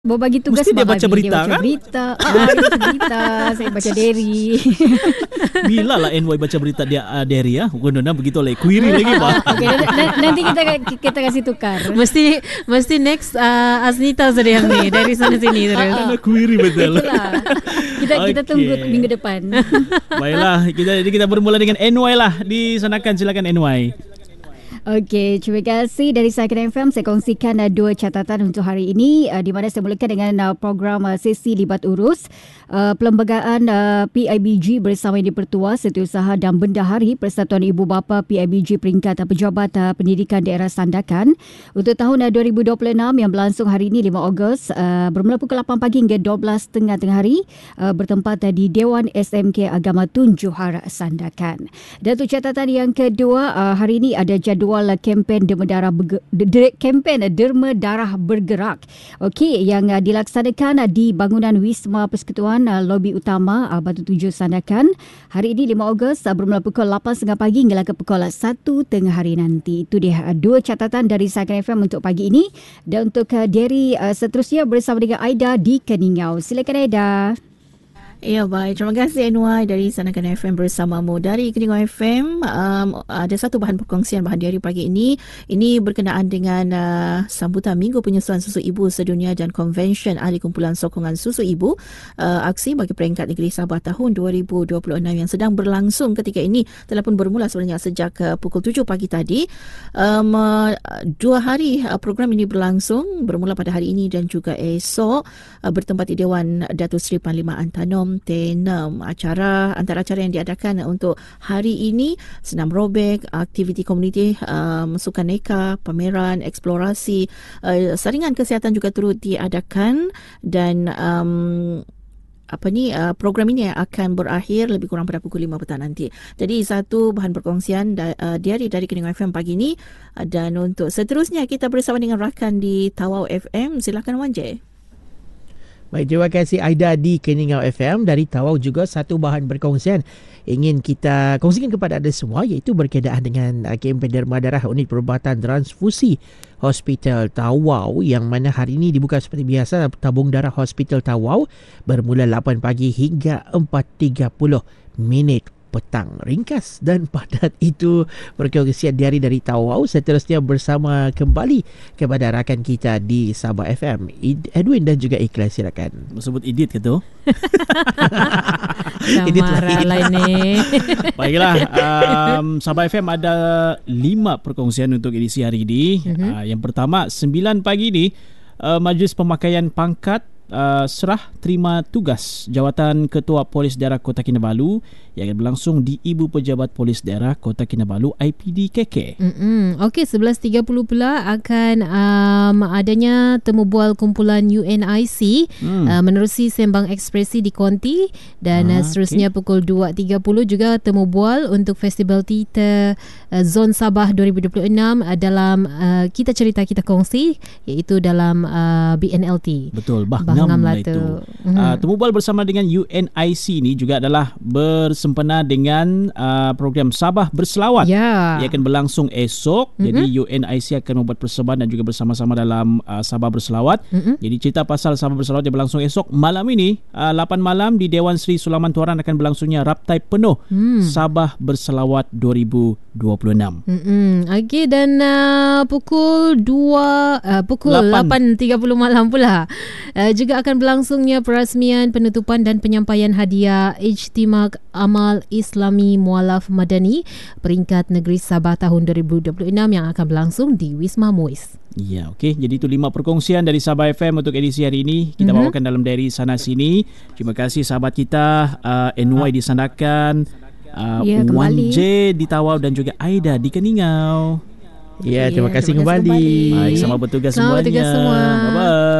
Berbagi tugas. Mesti dia baca berita, dia baca kan? berita. Dia baca berita. Saya baca diary. Bila lah NY baca berita dia Derry ya? Bukan begitu lah. Query lagi Pak. Okay, nanti kita kasih tukar. Mesti next Aznita saja yang ni dari sana sini terus. Ada query betul. Itulah. Kita tunggu minggu depan. Baiklah, kita bermula dengan NY lah. Disanakan, silakan NY. Okey, terima kasih dari Sakan FM. Saya kongsikan dua catatan untuk hari ini, di mana saya mulakan dengan program sesi libat urus Perlembagaan PIBG bersama Yang di-Pertua Setiausaha dan Bendahari Persatuan Ibu Bapa PIBG Peringkat Pejabat Pendidikan Daerah Sandakan untuk tahun 2026 yang berlangsung hari ini 5 Ogos bermula pukul 8 pagi hingga 12.30 tengah hari, bertempat di Dewan SMK Agama Tun Johar Sandakan. Dan untuk catatan yang kedua, hari ini ada jadual kempen Derma Darah Bergerak. Okey, yang dilaksanakan di bangunan Wisma Persekutuan Lobi Utama Batu Tujuh Sandakan hari ini 5 Ogos bermula pukul 8.30 pagi hingga ke pukul 1 tengah hari nanti. Itu dia dua catatan dari Sakan FM untuk pagi ini. Dan untuk Derry seterusnya bersama dengan Aida di Keningau. Silakan Aida. Ya, baik. Terima kasih NY dari Sanakan FM bersamamu dari Keningau FM. Ada satu bahan perkongsian bahan diari pagi ini. Ini berkenaan dengan sambutan Minggu Penyusuan Susu Ibu Sedunia dan Konvensyen Ahli Kumpulan Sokongan Susu Ibu. Aksi bagi peringkat negeri Sabah tahun 2026 yang sedang berlangsung ketika ini telah pun bermula sebenarnya sejak pukul 7 pagi tadi. 2 hari program ini berlangsung, bermula pada hari ini dan juga esok, bertempat di Dewan Datuk Seri Panglima Antanom Tenem. Antara acara yang diadakan untuk hari ini, senam robek, aktiviti komuniti, sukan neka, pameran, eksplorasi, saringan kesihatan juga turut diadakan. Dan program ini akan berakhir lebih kurang pada pukul 5 petang nanti. Jadi satu bahan perkongsian diari dari Keningau FM pagi ini. Dan untuk seterusnya kita bersama dengan rakan di Tawau FM. Silakan Wan J. Baik, terima kasih Aida di Keningau FM. Dari Tawau juga satu bahan perkongsian ingin kita kongsikan kepada anda semua, iaitu berkaitan dengan kempen derma darah unit perubatan transfusi Hospital Tawau, yang mana hari ini dibuka seperti biasa tabung darah Hospital Tawau bermula 8 pagi hingga 4.30 petang. Ringkas dan padat itu perkongsian diari dari Tawau. Seterusnya bersama kembali kepada rakan kita di Sabah FM, Edwin dan juga Ikhlas. Silakan. Sebut Edit ke tu? Edit lain ni. Baiklah, Sabah FM ada 5 perkongsian untuk edisi hari ini. Yang pertama, 9 pagi ni Majlis Pemakaian Pangkat serah terima tugas Jawatan Ketua Polis Daerah Kota Kinabalu yang akan berlangsung di Ibu Pejabat Polis Daerah Kota Kinabalu IPD KK. Okey, 11.30 pula akan adanya temu bual kumpulan UNIC menerusi sembang ekspresi di Konti. Dan seterusnya pukul 2.30 juga temu bual untuk Festival Teater Zon Sabah 2026 dalam Kita Cerita Kita Kongsi, iaitu dalam BNLT. Betul, Bahngam lah itu. Temu bual bersama dengan UNIC ni juga adalah bersempena dengan program Sabah Berselawat yang akan berlangsung esok. Jadi UNIC akan membuat persembahan dan juga bersama-sama dalam Sabah Berselawat. Jadi cerita pasal Sabah Berselawat yang berlangsung esok malam ini 8 malam di Dewan Seri Sulaiman Tuaran akan berlangsungnya raptai penuh Sabah Berselawat 2026. Okey, dan pukul 8.30 malam pula juga akan berlangsungnya perasmian penutupan dan penyampaian hadiah Ijtimak Amal Islami Mualaf Madani peringkat negeri Sabah tahun 2026 yang akan berlangsung di Wisma Muiz. Ya, okey. Jadi itu 5 perkongsian dari Sabah FM untuk edisi hari ini. Kita bawakan dalam dari sana sini. Terima kasih sahabat kita NY di Sandakan, Wan J di Tawau dan juga Aida di Keningau. Ya, terima kasih kembali. Baik, selamat bertugas semuanya. Selamat bertugas semua. Bye-bye.